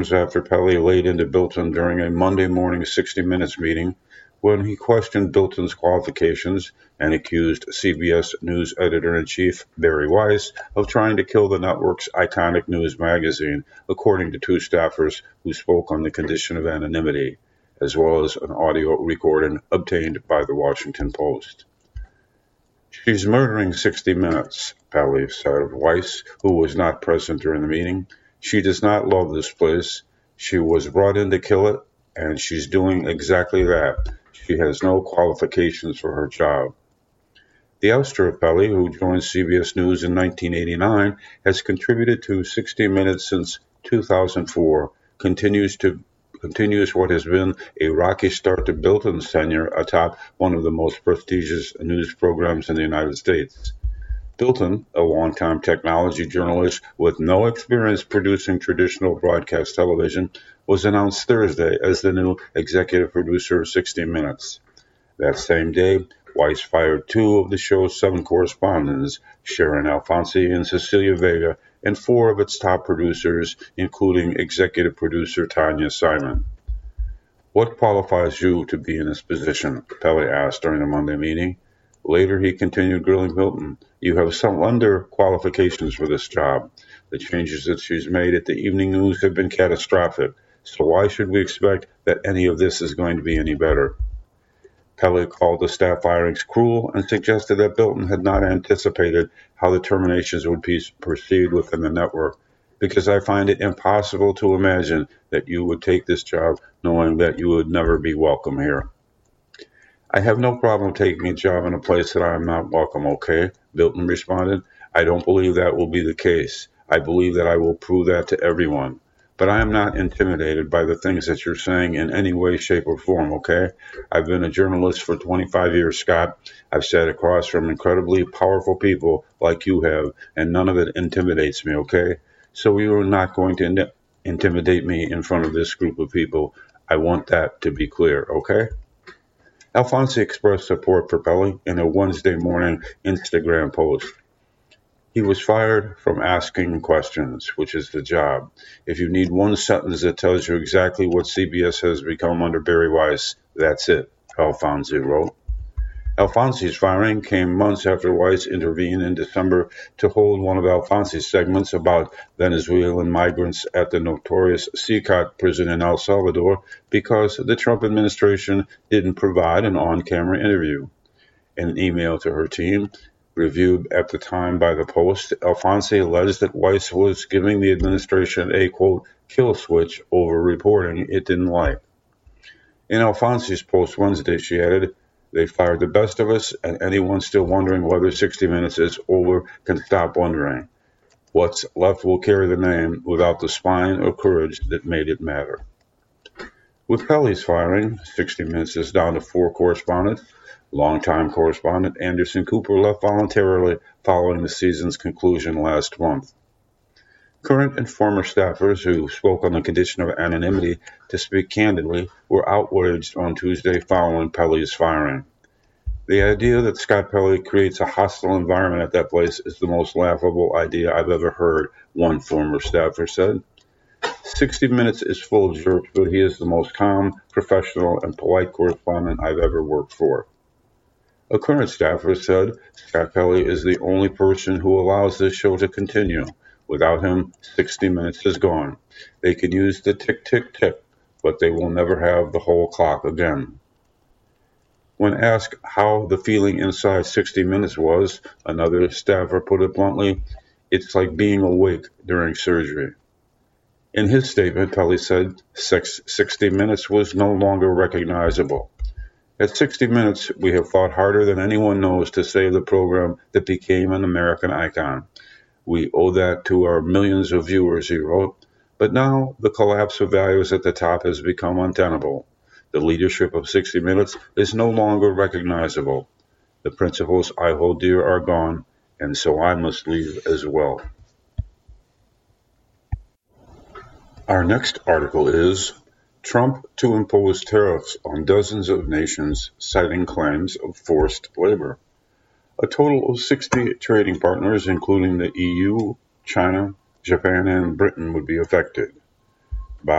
after Pelley laid into Bilton during a Monday morning 60 Minutes meeting when he questioned Bilton's qualifications and accused CBS News editor-in-chief Barry Weiss of trying to kill the network's iconic news magazine, according to two staffers who spoke on the condition of anonymity, as well as an audio recording obtained by the Washington Post. "She's murdering 60 Minutes, Pelley said of Weiss, who was not present during the meeting. "She does not love this place. She was brought in to kill it, and she's doing exactly that. She has no qualifications for her job." The ouster of Pelley, who joined CBS News in 1989, has contributed to 60 Minutes since 2004, continues what has been a rocky start to Bilton's tenure atop one of the most prestigious news programs in the United States. Bilton, a longtime technology journalist with no experience producing traditional broadcast television, was announced Thursday as the new executive producer of 60 Minutes. That same day, Weiss fired two of the show's 7 correspondents, Sharon Alfonsi and Cecilia Vega, and 4 of its top producers, including executive producer Tanya Simon. "What qualifies you to be in this position?" Pelley asked during the Monday meeting. Later, he continued grilling Bilton. "You have some under qualifications for this job. The changes that she's made at the evening news have been catastrophic, so why should we expect that any of this is going to be any better?" Pelley called the staff firings cruel and suggested that Bilton had not anticipated how the terminations would proceed within the network, "because I find it impossible to imagine that you would take this job knowing that you would never be welcome here." "I have no problem taking a job in a place that I am not welcome, okay?" Bilton responded. "I don't believe that will be the case. I believe that I will prove that to everyone. But I am not intimidated by the things that you're saying in any way, shape, or form, okay? I've been a journalist for 25 years, Scott. I've sat across from incredibly powerful people like you have, and none of it intimidates me, okay? So you are not going to intimidate me in front of this group of people. I want that to be clear, okay?" Alfonsi expressed support for Pelley in a Wednesday morning Instagram post. "He was fired from asking questions, which is the job. If you need one sentence that tells you exactly what CBS has become under Barry Weiss, that's it," Alfonsi wrote. Alfonsi's firing came months after Weiss intervened in December to hold one of Alfonsi's segments about Venezuelan migrants at the notorious CICOT prison in El Salvador because the Trump administration didn't provide an on-camera interview. In an email to her team, reviewed at the time by the Post, Alfonsi alleged that Weiss was giving the administration a, quote, kill switch over reporting it didn't like. In Alfonsi's post Wednesday, she added, "They fired the best of us, and anyone still wondering whether 60 Minutes is over can stop wondering. What's left will carry the name without the spine or courage that made it matter." With Pelley's firing, 60 Minutes is down to 4 correspondents. Longtime correspondent Anderson Cooper left voluntarily following the season's conclusion last month. Current and former staffers who spoke on the condition of anonymity to speak candidly were outraged on Tuesday following Pelley's firing. "The idea that Scott Pelley creates a hostile environment at that place is the most laughable idea I've ever heard," one former staffer said. 60 Minutes is full of jerks, but he is the most calm, professional, and polite correspondent I've ever worked for. A current staffer said, "Scott Pelley is the only person who allows this show to continue. Without him, 60 Minutes is gone. They can use the tick, tick, tick, but they will never have the whole clock again." When asked how the feeling inside 60 Minutes was, another staffer put it bluntly, "It's like being awake during surgery." In his statement, Pelley said 60 Minutes was no longer recognizable. "At 60 Minutes, we have fought harder than anyone knows to save the program that became an American icon. We owe that to our millions of viewers," he wrote. "But now the collapse of values at the top has become untenable. The leadership of 60 Minutes is no longer recognizable. The principles I hold dear are gone, and so I must leave as well." Our next article is Trump to impose tariffs on dozens of nations, citing claims of forced labor. A total of 60 trading partners, including the EU, China, Japan, and Britain, would be affected.